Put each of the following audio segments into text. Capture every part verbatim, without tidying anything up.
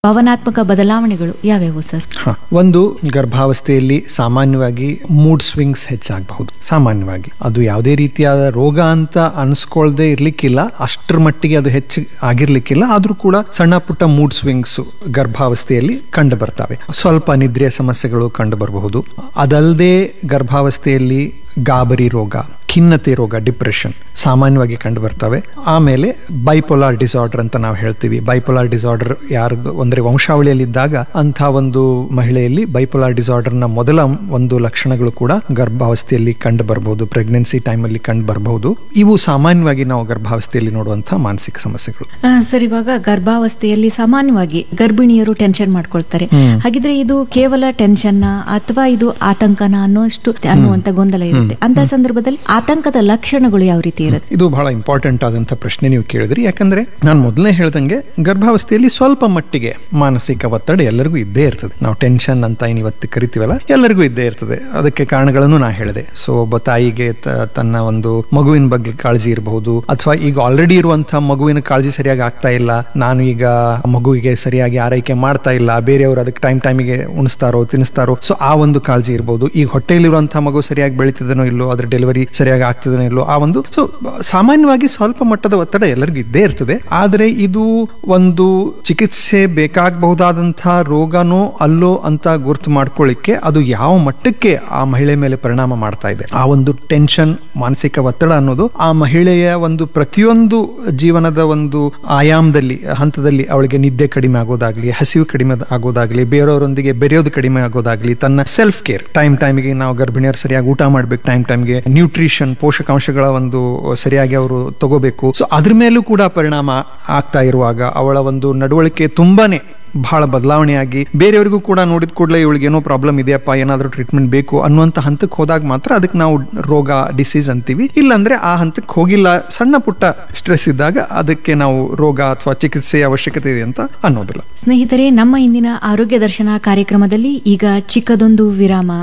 ಭಾವನಾತ್ಮಕ ಬದಲಾವಣೆಗಳು ಯಾವ್ಯಾವು ಸರ್? ಒಂದು, ಗರ್ಭಾವಸ್ಥೆಯಲ್ಲಿ ಸಾಮಾನ್ಯವಾಗಿ ಮೂಡ್ ಸ್ವಿಂಗ್ಸ್ ಹೆಚ್ಚಾಗಬಹುದು. ಸಾಮಾನ್ಯವಾಗಿ ಅದು ಯಾವುದೇ ರೀತಿಯಾದ ರೋಗ ಅಂತ ಅನ್ಸ್ಕೊಳ್ದೆ ಇರ್ಲಿಕ್ಕಿಲ್ಲ, ಅಷ್ಟರ ಮಟ್ಟಿಗೆ ಅದು ಹೆಚ್ಚು ಆಗಿರ್ಲಿಕ್ಕಿಲ್ಲ. ಆದ್ರೂ ಕೂಡ ಸಣ್ಣ ಪುಟ್ಟ ಮೂಡ್ ಸ್ವಿಂಗ್ಸ್ ಗರ್ಭಾವಸ್ಥೆಯಲ್ಲಿ ಕಂಡು ಬರ್ತವೆ. ಸ್ವಲ್ಪ ನಿದ್ರೆಯ ಸಮಸ್ಯೆಗಳು ಕಂಡು ಬರಬಹುದು. ಅದಲ್ಲದೆ ಗರ್ಭಾವಸ್ಥೆಯಲ್ಲಿ ಗಾಬರಿ ರೋಗ, ಖಿನ್ನತೆ ರೋಗ, ಡಿಪ್ರೆಷನ್ ಸಾಮಾನ್ಯವಾಗಿ ಕಂಡು ಬರ್ತವೆ. ಆಮೇಲೆ ಬೈಪೋಲಾರ್ ಡಿಸಾರ್ಡರ್ ಅಂತ ನಾವು ಹೇಳ್ತೀವಿ. ಬೈಪೋಲಾರ್ ಡಿಸಾರ್ಡರ್ ಯಾರ್ದು ಅಂದ್ರೆ ವಂಶಾವಳಿಯಲ್ಲಿದ್ದಾಗ ಅಂಥ ಒಂದು ಮಹಿಳೆಯಲ್ಲಿ ಬೈಪೋಲಾರ್ ಡಿಸಾರ್ಡರ್ ನ ಮೊದಲ ಒಂದು ಲಕ್ಷಣಗಳು ಕೂಡ ಗರ್ಭಾವಸ್ಥೆಯಲ್ಲಿ ಕಂಡು ಬರಬಹುದು, ಪ್ರೆಗ್ನೆನ್ಸಿ ಟೈಮ್ ಅಲ್ಲಿ ಕಂಡು ಬರಬಹುದು. ಇವು ಸಾಮಾನ್ಯವಾಗಿ ನಾವು ಗರ್ಭಾವಸ್ಥೆಯಲ್ಲಿ ನೋಡುವಂತಹ ಮಾನಸಿಕ ಸಮಸ್ಯೆಗಳು. ಸರ್, ಇವಾಗ ಗರ್ಭಾವಸ್ಥೆಯಲ್ಲಿ ಸಾಮಾನ್ಯವಾಗಿ ಗರ್ಭಿಣಿಯರು ಟೆನ್ಷನ್ ಮಾಡ್ಕೊಳ್ತಾರೆ. ಹಾಗಿದ್ರೆ ಇದು ಕೇವಲ ಟೆನ್ಷನ್ ಅಥವಾ ಇದು ಆತಂಕನ ಅನ್ನೋಷ್ಟು ಅನ್ನುವಂತ ಗೊಂದಲ ಇರುತ್ತೆ. ಅಂತ ಸಂದರ್ಭದಲ್ಲಿ ಆತಂಕದ ಲಕ್ಷಣಗಳು ಯಾವ ರೀತಿ ಇರುತ್ತೆ? ಇದು ಬಹಳ ಇಂಪಾರ್ಟೆಂಟ್ ಆದಂತ ಪ್ರಶ್ನೆ ನೀವು ಕೇಳಿದ್ರಿ. ಯಾಕಂದ್ರೆ ನಾನು ಮೊದಲನೇ ಹೇಳ್ದಂಗೆ ಗರ್ಭಾವಸ್ಥೆಯಲ್ಲಿ ಸ್ವಲ್ಪ ಮಟ್ಟಿಗೆ ಮಾನಸಿಕ ಒತ್ತಡ ಎಲ್ಲರಿಗೂ ಇದ್ದೇ ಇರ್ತದೆ. ನಾವು ಟೆನ್ಷನ್ ಅಂತ ಏನ್ ಇವತ್ತು ಕರಿತೀವಲ್ಲ, ಎಲ್ಲರಿಗೂ ಇದ್ದೇ ಇರ್ತದೆ. ಅದಕ್ಕೆ ಕಾರಣಗಳನ್ನು ನಾ ಹೇಳಿದೆ. ಸೊ ಒಬ್ಬ ತಾಯಿಗೆ ತನ್ನ ಒಂದು ಮಗುವಿನ ಬಗ್ಗೆ ಕಾಳಜಿ ಇರಬಹುದು, ಅಥವಾ ಈಗ ಆಲ್ರೆಡಿ ಇರುವಂತಹ ಮಗುವಿನ ಕಾಳಜಿ ಸರಿಯಾಗಿ ಆಗ್ತಾ ಇಲ್ಲ, ನಾನು ಈಗ ಮಗುವಿಗೆ ಸರಿಯಾಗಿ ಆರೈಕೆ ಮಾಡ್ತಾ ಇಲ್ಲ, ಬೇರೆಯವರು ಅದಕ್ಕೆ ಟೈಮ್ ಟೈಮಿಗೆ ಉಣಿಸ್ತಾರೋ ತಿನ್ನಿಸ್ತಾರೋ, ಸೊ ಆ ಒಂದು ಕಾಳಜಿ ಇರಬಹುದು. ಈಗ ಹೊಟ್ಟೆಯಲ್ಲಿರುವಂತಹ ಮಗು ಸರಿಯಾಗಿ ಬೆಳೀತಿದನೋ ಇಲ್ಲೋ, ಅದ್ರ ಡೆಲಿವರಿ ಸರಿಯಾಗಿ ಆಗ್ತಿದನೋ ಇಲ್ಲೋ, ಆ ಒಂದು ಸೊ ಸಾಮಾನ್ಯವಾಗಿ ಸ್ವಲ್ಪ ಮಟ್ಟದ ಒತ್ತಡ ಎಲ್ಲರಿಗೂ ಇದ್ದೇ ಇರ್ತದೆ. ಆದ್ರೆ ಇದು ಒಂದು ಚಿಕಿತ್ಸೆ ಬೇಕಾಗಬಹುದಾದಂತಹ ರೋಗನೋ ಅಲ್ಲೋ ಅಂತ ಗುರ್ತು ಮಾಡ್ಕೊಳ್ಳಿಕ್ಕೆ ಅದು ಯಾವ ಮಟ್ಟಕ್ಕೆ ಆ ಮಹಿಳೆ ಮೇಲೆ ಪರಿಣಾಮ ಮಾಡ್ತಾ ಇದೆ, ಆ ಒಂದು ಟೆನ್ಷನ್, ಮಾನಸಿಕ ಒತ್ತಡ ಅನ್ನೋದು ಆ ಮಹಿಳೆಯ ಒಂದು ಪ್ರತಿಯೊಂದು ಜೀವನದ ಒಂದು ಆಯಾಮದಲ್ಲಿ, ಹಂತದಲ್ಲಿ ಅವಳಿಗೆ ನಿದ್ದೆ ಕಡಿಮೆ ಆಗೋದಾಗ್ಲಿ, ಹಸಿವು ಕಡಿಮೆ ಆಗೋದಾಗ್ಲಿ, ಬೇರೆಯವರೊಂದಿಗೆ ಬೆರೆಯೋದು ಕಡಿಮೆ ಆಗೋದಾಗ್ಲಿ, ತನ್ನ ಸೆಲ್ಫ್ ಕೇರ್ ಟೈಮ್ ಟೈಮಿಗೆ ನಾವು ಗರ್ಭಿಣಿಯರು ಸರಿಯಾಗಿ ಊಟ ಮಾಡ್ಬೇಕು, ಟೈಮ್ ಟೈಮ್ಗೆ ನ್ಯೂಟ್ರಿಷನ್ ಪೋಷಕಾಂಶಗಳ ಒಂದು ಸರಿಯಾಗಿ ಅವರು ತಗೋಬೇಕು. ಸೊ ಅದ್ರ ಮೇಲೂ ಕೂಡ ಪರಿಣಾಮ ಆಗ್ತಾ ಇರುವಾಗ ಅವಳ ಒಂದು ನಡವಳಿಕೆ ತುಂಬಾನೇ ಬಹಳ ಬದಲಾವಣೆಯಾಗಿ ಬೇರೆಯವರಿಗೂ ಕೂಡ ನೋಡಿದ ಕೂಡಲೇ ಇವಳಿಗೆ ಏನೋ ಪ್ರಾಬ್ಲಮ್ ಇದೆಯಪ್ಪ, ಏನಾದ್ರೂ ಟ್ರೀಟ್ಮೆಂಟ್ ಬೇಕು ಅನ್ನುವಂಥ ಹಂತಕ್ಕೆ ಹೋದಾಗ ಮಾತ್ರ ಅದಕ್ಕೆ ನಾವು ರೋಗ, ಡಿಸೀಸ್ ಅಂತೀವಿ. ಇಲ್ಲಾಂದ್ರೆ ಆ ಹಂತಕ್ಕೆ ಹೋಗಿಲ್ಲ, ಸಣ್ಣ ಪುಟ್ಟ ಸ್ಟ್ರೆಸ್ ಇದ್ದಾಗ ಅದಕ್ಕೆ ನಾವು ರೋಗ ಅಥವಾ ಚಿಕಿತ್ಸೆಯ ಅವಶ್ಯಕತೆ ಇದೆ ಅಂತ ಅನ್ನೋದಿಲ್ಲ. ಸ್ನೇಹಿತರೆ, ನಮ್ಮ ಇಂದಿನ ಆರೋಗ್ಯ ದರ್ಶನ ಕಾರ್ಯಕ್ರಮದಲ್ಲಿ ಈಗ ಚಿಕ್ಕದೊಂದು ವಿರಾಮ.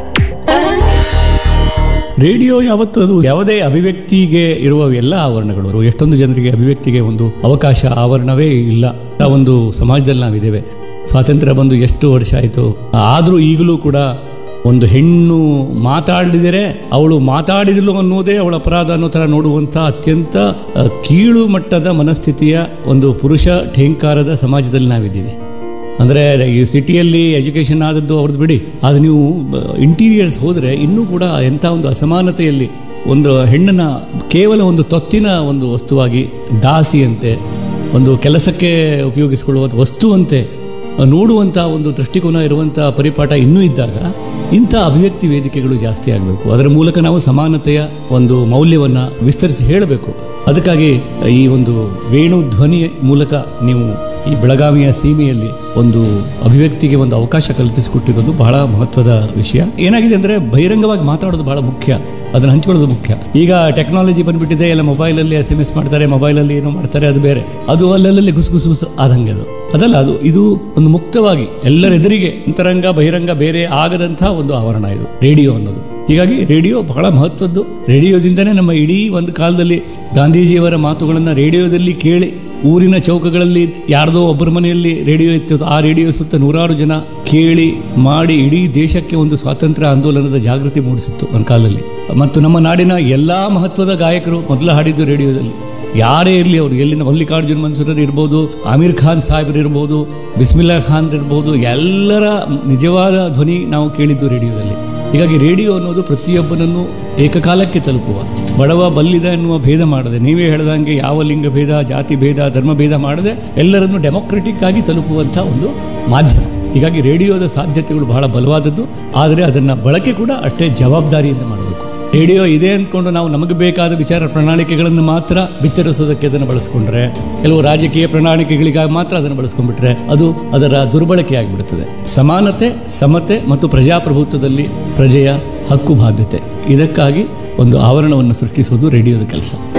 ರೇಡಿಯೋ ಯಾವತ್ತು ಅದು ಯಾವುದೇ ಅಭಿವ್ಯಕ್ತಿಗೆ ಇರುವ ಎಲ್ಲ ಆವರಣಗಳು, ಎಷ್ಟೊಂದು ಜನರಿಗೆ ಅಭಿವ್ಯಕ್ತಿಗೆ ಒಂದು ಅವಕಾಶ, ಆವರಣವೇ ಇಲ್ಲ. ಆ ಒಂದು ಸಮಾಜದಲ್ಲಿ ನಾವಿದ್ದೇವೆ. ಸ್ವಾತಂತ್ರ್ಯ ಬಂದು ಎಷ್ಟು ವರ್ಷ ಆಯಿತು, ಆದರೂ ಈಗಲೂ ಕೂಡ ಒಂದು ಹೆಣ್ಣು ಮಾತಾಡಿದರೆ ಅವಳು ಮಾತಾಡಿದಳು ಅನ್ನೋದೇ ಅವಳ ಅಪರಾಧ ಅನ್ನೋ ಥರ ನೋಡುವಂಥ ಅತ್ಯಂತ ಕೀಳು ಮಟ್ಟದ ಮನಸ್ಥಿತಿಯ ಒಂದು ಪುರುಷ ಠೇಂಕಾರದ ಸಮಾಜದಲ್ಲಿ ನಾವಿದ್ದೀವಿ. ಅಂದರೆ ಈ ಸಿಟಿಯಲ್ಲಿ ಎಜುಕೇಷನ್ ಆದದ್ದು ಅವ್ರದ್ದು ಬಿಡಿ, ಆದರೆ ನೀವು ಇಂಟೀರಿಯರ್ಸ್ ಹೋದರೆ ಇನ್ನೂ ಕೂಡ ಎಂಥ ಒಂದು ಅಸಮಾನತೆಯಲ್ಲಿ ಒಂದು ಹೆಣ್ಣನ್ನು ಕೇವಲ ಒಂದು ತೊತ್ತಿನ ಒಂದು ವಸ್ತುವಾಗಿ, ದಾಸಿಯಂತೆ, ಒಂದು ಕೆಲಸಕ್ಕೆ ಉಪಯೋಗಿಸಿಕೊಳ್ಳುವ ವಸ್ತುವಂತೆ ನೋಡುವಂಥ ಒಂದು ದೃಷ್ಟಿಕೋನ ಇರುವಂಥ ಪರಿಪಾಠ ಇನ್ನೂ ಇದ್ದಾಗ ಇಂಥ ಅಭಿವ್ಯಕ್ತಿ ವೇದಿಕೆಗಳು ಜಾಸ್ತಿ ಆಗಬೇಕು. ಅದರ ಮೂಲಕ ನಾವು ಸಮಾನತೆಯ ಒಂದು ಮೌಲ್ಯವನ್ನು ವಿಸ್ತರಿಸಿ ಹೇಳಬೇಕು. ಅದಕ್ಕಾಗಿ ಈ ಒಂದು ವೇಣು ಧ್ವನಿ ಮೂಲಕ ನೀವು ಈ ಬೆಳಗಾವಿಯ ಸೀಮೆಯಲ್ಲಿ ಒಂದು ಅಭಿವ್ಯಕ್ತಿಗೆ ಒಂದು ಅವಕಾಶ ಕಲ್ಪಿಸಿಕೊಟ್ಟಿರೋದು ಬಹಳ ಮಹತ್ವದ ವಿಷಯ. ಏನಾಗಿದೆ ಅಂದರೆ ಬಹಿರಂಗವಾಗಿ ಮಾತಾಡೋದು ಬಹಳ ಮುಖ್ಯ, ಅದನ್ನು ಹಂಚ್ಕೊಳ್ಳೋದು ಮುಖ್ಯ. ಈಗ ಟೆಕ್ನಾಲಜಿ ಬಂದ್ಬಿಟ್ಟಿದೆ, ಎಲ್ಲ ಮೊಬೈಲಲ್ಲಿ ಎಸ್ ಎಮ್ ಎಸ್ ಮಾಡ್ತಾರೆ, ಮೊಬೈಲಲ್ಲಿ ಏನೋ ಮಾಡ್ತಾರೆ, ಅದು ಬೇರೆ. ಅದು ಅಲ್ಲಲ್ಲಿ ಗುಸು ಗುಸು ಗುಸು ಆದಂಗೆ ಅದು ಅದಲ್ಲ. ಅದು ಇದು ಒಂದು ಮುಕ್ತವಾಗಿ ಎಲ್ಲರೆದುರಿಗೆ ಅಂತರಂಗ ಬಹಿರಂಗ ಬೇರೆ ಆಗದಂಥ ಒಂದು ಆವರಣ ಇದು ರೇಡಿಯೋ ಅನ್ನೋದು. ಹೀಗಾಗಿ ರೇಡಿಯೋ ಬಹಳ ಮಹತ್ವದ್ದು. ರೇಡಿಯೋದಿಂದನೇ ನಮ್ಮ ಇಡೀ ಒಂದು ಕಾಲದಲ್ಲಿ ಗಾಂಧೀಜಿಯವರ ಮಾತುಗಳನ್ನು ರೇಡಿಯೋದಲ್ಲಿ ಕೇಳಿ, ಊರಿನ ಚೌಕಗಳಲ್ಲಿ ಯಾರ್ದೋ ಒಬ್ಬರ ಮನೆಯಲ್ಲಿ ರೇಡಿಯೋ ಇತ್ತು, ಆ ರೇಡಿಯೋ ಸುತ್ತ ನೂರಾರು ಜನ ಕೇಳಿ ಮಾಡಿ ಇಡೀ ದೇಶಕ್ಕೆ ಒಂದು ಸ್ವಾತಂತ್ರ್ಯ ಆಂದೋಲನದ ಜಾಗೃತಿ ಮೂಡಿಸಿತ್ತು ಒಂದು ಕಾಲದಲ್ಲಿ. ಮತ್ತು ನಮ್ಮ ನಾಡಿನ ಎಲ್ಲ ಮಹತ್ವದ ಗಾಯಕರು ಮೊದಲು ಹಾಡಿದ್ದು ರೇಡಿಯೋದಲ್ಲಿ. ಯಾರೇ ಇರಲಿ, ಅವರು ಎಲ್ಲಿಂದ ಮಲ್ಲಿಕಾರ್ಜುನ್ ಮನ್ಸೂರ್ ಇರ್ಬೋದು, ಆಮೀರ್ ಖಾನ್ ಸಾಹೇಬ್ರು ಇರ್ಬೋದು, ಬಿಸ್ಮಿಲ್ಲಾ ಖಾನ್ ಇರ್ಬೋದು, ಎಲ್ಲರ ನಿಜವಾದ ಧ್ವನಿ ನಾವು ಕೇಳಿದ್ದು ರೇಡಿಯೋದಲ್ಲಿ. ಹೀಗಾಗಿ ರೇಡಿಯೋ ಅನ್ನೋದು ಪ್ರತಿಯೊಬ್ಬನನ್ನು ಏಕಕಾಲಕ್ಕೆ ತಲುಪುವ, ಬಡವ ಬಲ್ಲಿದ ಎನ್ನುವ ಭೇದ ಮಾಡದೆ, ನೀವೇ ಹೇಳ್ದಂಗೆ ಯಾವ ಲಿಂಗ ಭೇದ, ಜಾತಿ ಭೇದ, ಧರ್ಮ ಭೇದ ಮಾಡದೆ ಎಲ್ಲರನ್ನು ಡೆಮೊಕ್ರೆಟಿಕ್ ಆಗಿ ತಲುಪುವಂಥ ಒಂದು ಮಾಧ್ಯಮ. ಹೀಗಾಗಿ ರೇಡಿಯೋದ ಸಾಧ್ಯತೆಗಳು ಬಹಳ ಬಲವಾದದ್ದು. ಆದರೆ ಅದನ್ನು ಬಳಕೆ ಕೂಡ ಅಷ್ಟೇ ಜವಾಬ್ದಾರಿಯಿಂದ ಮಾಡಬೇಕು. ರೇಡಿಯೋ ಇದೆ ಅಂದ್ಕೊಂಡು ನಾವು ನಮಗೆ ಬೇಕಾದ ವಿಚಾರ ಪ್ರಣಾಳಿಕೆಗಳನ್ನು ಮಾತ್ರ ಬಿತ್ತರಿಸೋದಕ್ಕೆ ಅದನ್ನು ಬಳಸ್ಕೊಂಡ್ರೆ, ಕೆಲವು ರಾಜಕೀಯ ಪ್ರಣಾಳಿಕೆಗಳಿಗಾಗಿ ಮಾತ್ರ ಅದನ್ನು ಬಳಸ್ಕೊಂಡ್ಬಿಟ್ರೆ ಅದು ಅದರ ದುರ್ಬಳಕೆ ಆಗಿಬಿಡುತ್ತದೆ. ಸಮಾನತೆ, ಸಮತೆ ಮತ್ತು ಪ್ರಜಾಪ್ರಭುತ್ವದಲ್ಲಿ ಪ್ರಜೆಯ ಹಕ್ಕು ಬಾಧ್ಯತೆ, ಇದಕ್ಕಾಗಿ ಒಂದು ಆವರಣವನ್ನು ಸೃಷ್ಟಿಸುವುದು ರೇಡಿಯೋದ ಕೆಲಸ.